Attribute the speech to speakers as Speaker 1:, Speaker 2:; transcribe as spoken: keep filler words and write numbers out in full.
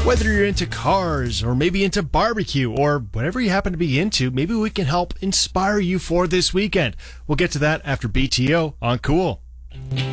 Speaker 1: Whether you're into cars or maybe into barbecue or whatever you happen to be into, maybe we can help inspire you for this weekend. We'll get to that after B T O on Cool.